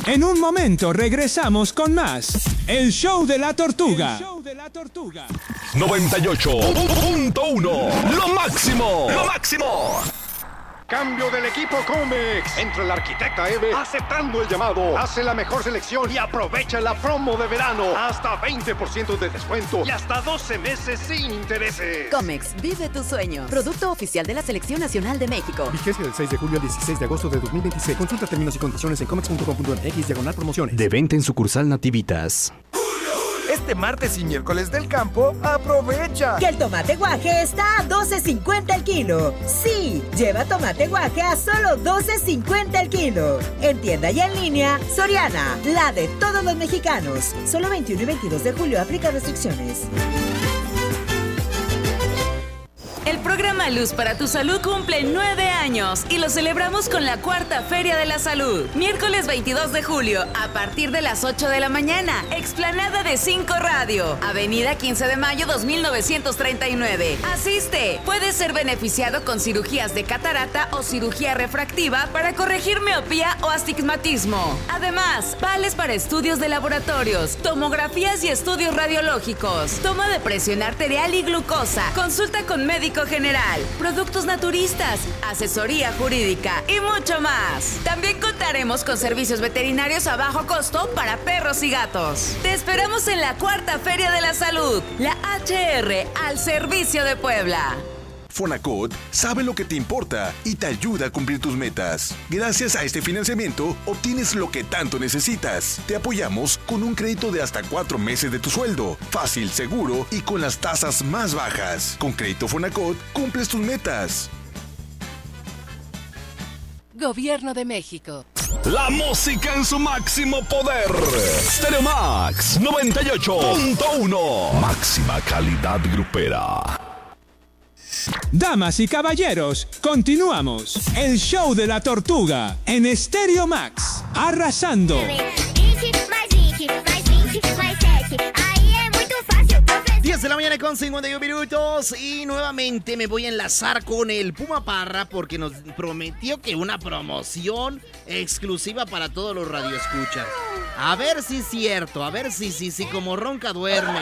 En un momento regresamos con más. El show de la tortuga. 98.1. Lo máximo. Lo máximo. Cambio del equipo Comex. Entra el arquitecta Eve aceptando el llamado. Hace la mejor selección y aprovecha la promo de verano. Hasta 20% de descuento y hasta 12 meses sin intereses. Comex, vive tu sueño. Producto oficial de la Selección Nacional de México. Vigencia del 6 de julio al 16 de agosto de 2026. Consulta términos y condiciones en comex.com.mx/promociones. De venta en sucursal Nativitas. Este martes y miércoles del campo, aprovecha que el tomate guaje está a $12.50 el kilo. Sí, lleva tomate guaje a solo $12.50 el kilo. En tienda y en línea, Soriana, la de todos los mexicanos. Solo 21 y 22 de julio aplica restricciones. El programa Luz para tu Salud cumple 9 años y lo celebramos con la cuarta Feria de la Salud. Miércoles 22 de julio, a partir de las 8 de la mañana, explanada de 5 Radio, Avenida 15 de Mayo 2939. Asiste, puedes ser beneficiado con cirugías de catarata o cirugía refractiva para corregir miopía o astigmatismo. Además, vales para estudios de laboratorios, tomografías y estudios radiológicos, toma de presión arterial y glucosa, consulta con médico general, productos naturistas, asesoría jurídica y mucho más. También contaremos con servicios veterinarios a bajo costo para perros y gatos. Te esperamos en la cuarta Feria de la Salud, la HR al servicio de Puebla. Fonacot sabe lo que te importa y te ayuda a cumplir tus metas. Gracias a este financiamiento, obtienes lo que tanto necesitas. Te apoyamos con un crédito de hasta 4 meses de tu sueldo. Fácil, seguro y con las tasas más bajas. Con Crédito Fonacot, cumples tus metas. Gobierno de México. La música en su máximo poder. Stereo Max 98.1. Máxima calidad grupera. Damas y caballeros, continuamos. El show de la tortuga en Stereo Max. Arrasando. 10 de la mañana con 51 minutos y nuevamente me voy a enlazar con el Puma Parra porque nos prometió que una promoción exclusiva para todos los radioescuchas. A ver si es cierto, a ver si como ronca duerme.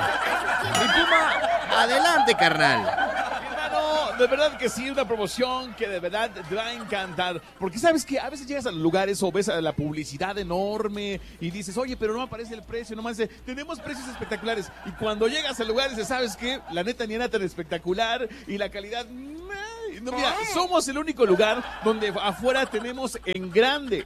Mi Puma, adelante, carnal. De verdad que sí, una promoción que de verdad te va a encantar. Porque sabes que a veces llegas a los lugares o ves la publicidad enorme y dices, oye, pero no aparece el precio, nomás dice, tenemos precios espectaculares. Y cuando llegas al lugar dices, ¿sabes qué? La neta ni era tan espectacular y la calidad... No, mira, somos el único lugar donde afuera tenemos en grande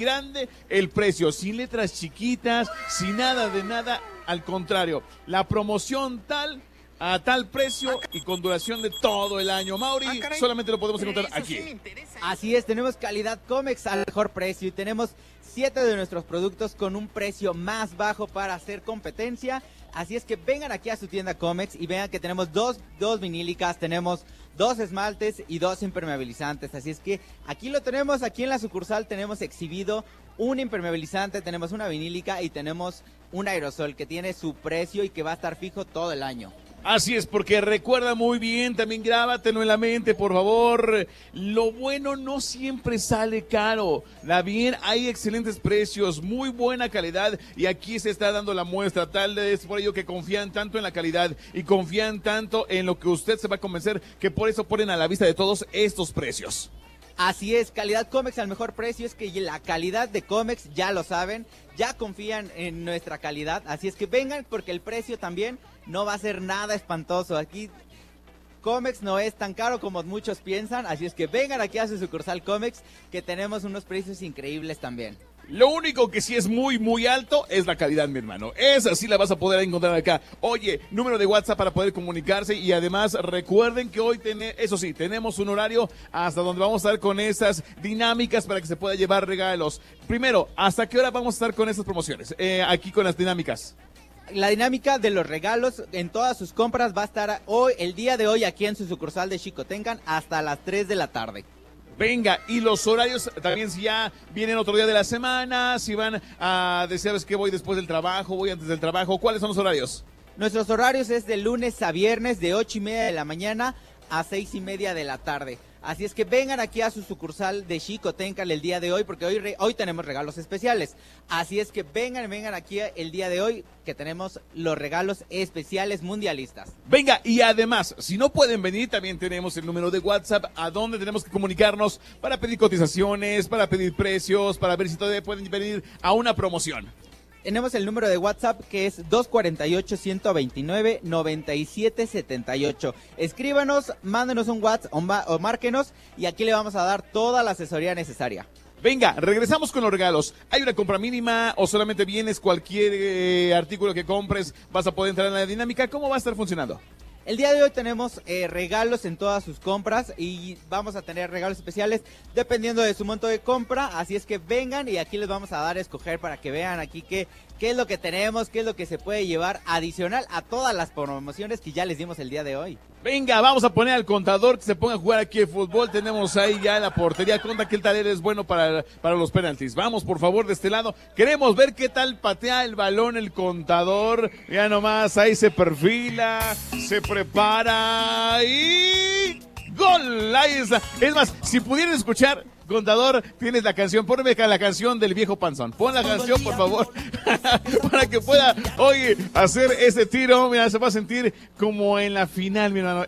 el precio, sin letras chiquitas, sin nada de nada, al contrario, la promoción a tal precio y con duración de todo el año. Mauri, solamente lo podemos encontrar aquí. Así es, tenemos calidad Comex al mejor precio y tenemos 7 de nuestros productos con un precio más bajo para hacer competencia. Así es que vengan aquí a su tienda Comex y vean que tenemos dos vinílicas, tenemos 2 esmaltes y 2 impermeabilizantes. Así es que aquí lo tenemos, aquí en la sucursal tenemos exhibido un impermeabilizante, tenemos una vinílica y tenemos un aerosol que tiene su precio y que va a estar fijo todo el año. Así es, porque recuerda muy bien, también grábatelo en la mente, por favor. Lo bueno no siempre sale caro. Bien, hay excelentes precios, muy buena calidad y aquí se está dando la muestra. Tal es por ello que confían tanto en la calidad y confían tanto en lo que usted se va a convencer, que por eso ponen a la vista de todos estos precios. Así es, calidad Comex al mejor precio, es que la calidad de Comex ya lo saben, ya confían en nuestra calidad, así es que vengan porque el precio también no va a ser nada espantoso. Aquí Comex no es tan caro como muchos piensan, así es que vengan aquí a su sucursal Comex que tenemos unos precios increíbles también. Lo único que sí es muy, muy alto es la calidad, mi hermano. Esa sí la vas a poder encontrar acá. Oye, número de WhatsApp para poder comunicarse y además recuerden que hoy tenemos un horario hasta donde vamos a estar con esas dinámicas para que se pueda llevar regalos. Primero, ¿hasta qué hora vamos a estar con esas promociones? Aquí con las dinámicas. La dinámica de los regalos en todas sus compras va a estar hoy, el día de hoy, aquí en su sucursal de Xicotencan hasta las 3 de la tarde. Venga, y los horarios también, si ya vienen otro día de la semana, si van a decir, ¿sabes qué? Voy después del trabajo, voy antes del trabajo. ¿Cuáles son los horarios? Nuestros horarios es de lunes a viernes de 8:30 de la mañana a 6:30 de la tarde. Así es que vengan aquí a su sucursal de Xicoténcatl el día de hoy, porque hoy tenemos regalos especiales. Así es que vengan aquí el día de hoy, que tenemos los regalos especiales mundialistas. Venga, y además, si no pueden venir, también tenemos el número de WhatsApp a donde tenemos que comunicarnos para pedir cotizaciones, para pedir precios, para ver si todavía pueden venir a una promoción. Tenemos el número de WhatsApp que es 248-129-9778. Escríbanos, mándenos un WhatsApp o márquenos y aquí le vamos a dar toda la asesoría necesaria. Venga, regresamos con los regalos. ¿Hay una compra mínima o solamente vienes cualquier artículo que compres? ¿Vas a poder entrar en la dinámica? ¿Cómo va a estar funcionando? El día de hoy tenemos regalos en todas sus compras y vamos a tener regalos especiales dependiendo de su monto de compra, así es que vengan y aquí les vamos a dar a escoger para que vean aquí qué es lo que tenemos, qué es lo que se puede llevar adicional a todas las promociones que ya les dimos el día de hoy. Venga, vamos a poner al contador que se ponga a jugar aquí el fútbol. Tenemos ahí ya la portería. Conta que el talero es bueno para los penaltis. Vamos, por favor, de este lado. Queremos ver qué tal patea el balón el contador. Ya nomás, ahí se perfila, se prepara y... ¡gol! Ahí está. Es más, si pudieran escuchar... Contador, tienes la canción, ponme la canción del viejo panzón. Pon la canción, por favor, para que pueda hoy hacer ese tiro. Mira, se va a sentir como en la final, mi hermano.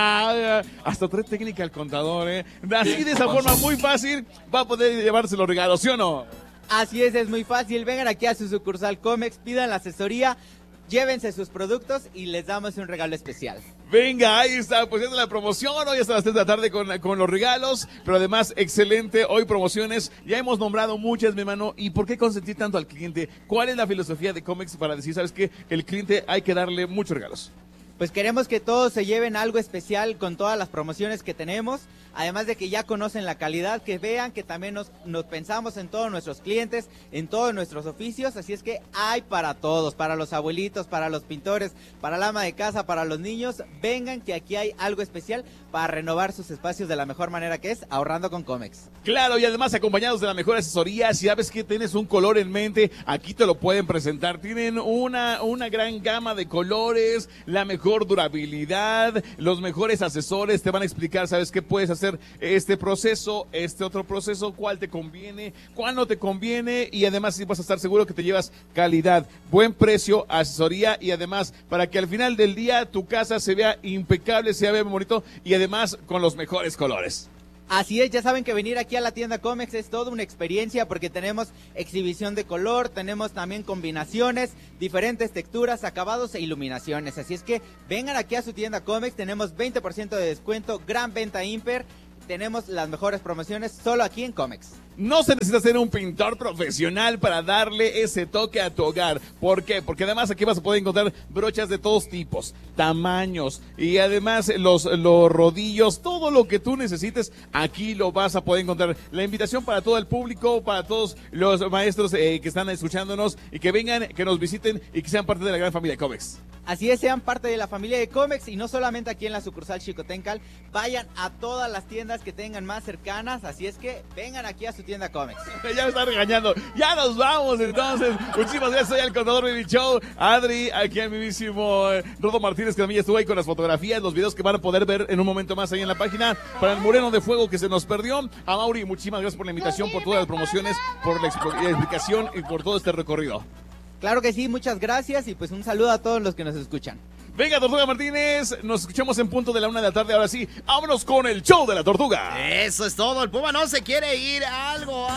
Hasta trae técnica el contador, ¿eh? Así, de esa forma muy fácil, va a poder llevarse los regalos, ¿sí o no? Así es muy fácil. Vengan aquí a su sucursal Comex, pidan la asesoría, llévense sus productos y les damos un regalo especial. Venga, ahí está, pues esta es la promoción, hoy hasta las 3 de la tarde con los regalos, pero además excelente, hoy promociones, ya hemos nombrado muchas, mi hermano, ¿y por qué consentir tanto al cliente? ¿Cuál es la filosofía de Comex para decir, sabes qué, el cliente hay que darle muchos regalos? Pues queremos que todos se lleven algo especial con todas las promociones que tenemos, además de que ya conocen la calidad, que vean que también nos pensamos en todos nuestros clientes, en todos nuestros oficios, así es que hay para todos, para los abuelitos, para los pintores, para la ama de casa, para los niños, vengan que aquí hay algo especial para renovar sus espacios de la mejor manera que es ahorrando con Comex. Claro, y además acompañados de la mejor asesoría, si sabes que tienes un color en mente, aquí te lo pueden presentar, tienen una gran gama de colores, la mejor durabilidad, los mejores asesores te van a explicar, sabes qué puedes hacer este proceso, este otro proceso, cuál te conviene, cuál no te conviene y además vas a estar seguro que te llevas calidad, buen precio, asesoría y además para que al final del día tu casa se vea impecable, se vea bonito y además con los mejores colores. Así es, ya saben que venir aquí a la tienda Comex es toda una experiencia porque tenemos exhibición de color, tenemos también combinaciones, diferentes texturas, acabados e iluminaciones. Así es que vengan aquí a su tienda Comex, tenemos 20% de descuento, gran venta Imper, tenemos las mejores promociones solo aquí en Comex. No se necesita ser un pintor profesional para darle ese toque a tu hogar. ¿Por qué? Porque además aquí vas a poder encontrar brochas de todos tipos, tamaños y además los rodillos, todo lo que tú necesites, aquí lo vas a poder encontrar. La invitación para todo el público, para todos los maestros que están escuchándonos y que vengan, que nos visiten y que sean parte de la gran familia de Comex. Así es, sean parte de la familia de Comex y no solamente aquí en la sucursal Xicoténcatl, vayan a todas las tiendas que tengan más cercanas, así es que vengan aquí a su tienda Comex. Ya me está regañando, ya nos vamos entonces, muchísimas gracias, soy el contador Baby Show, Adri, aquí al mismísimo Rodo Martínez que también estuvo ahí con las fotografías, los videos que van a poder ver en un momento más ahí en la página, para el Moreno de Fuego que se nos perdió, a Mauri, muchísimas gracias por la invitación, por todas las promociones, por la explicación y por todo este recorrido. Claro que sí, muchas gracias y pues un saludo a todos los que nos escuchan. Venga, Tortuga Martínez, nos escuchamos en punto de la 1 de la tarde, ahora sí, vámonos con el show de la Tortuga. Eso es todo, el Puma no se quiere ir, algo.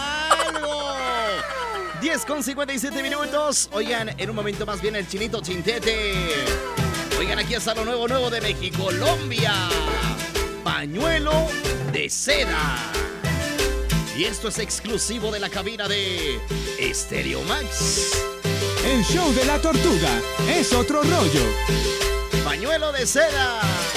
10:57 minutos, oigan, en un momento más viene el Chinito Chintete. Oigan, aquí está lo nuevo de México, Colombia, pañuelo de seda. Y esto es exclusivo de la cabina de Stereo Max. El show de la Tortuga es otro rollo. Pañuelo de seda.